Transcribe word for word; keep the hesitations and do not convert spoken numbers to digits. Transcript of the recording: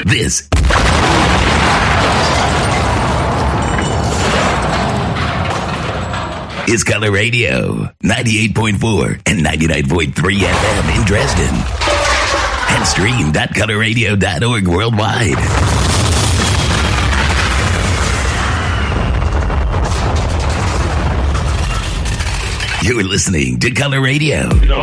This is Color Radio, ninety-eight point four and ninety-nine point three F M in Dresden. And stream dot color radio dot org worldwide. You're listening to Color Radio.